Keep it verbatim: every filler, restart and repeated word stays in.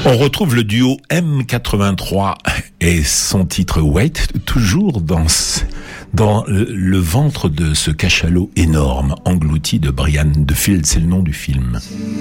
On retrouve le duo M quatre-vingt-trois et son titre Wait, toujours dans, dans le ventre de ce cachalot énorme, englouti de Brian de Field, c'est le nom du film.